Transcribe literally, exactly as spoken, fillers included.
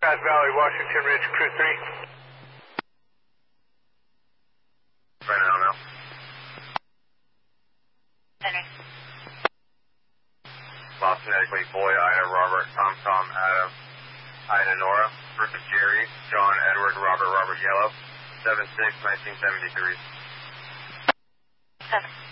Path Valley, Washington Ridge, Crew three. Right now, now. Center. Lost phonetically, boy, Ida, Robert, Tom, Tom, Adam, Ida, Nora, Rupert, Jerry, John, Edward, Robert, Robert, Yellow, seven six, nineteen seventy-three. Seven.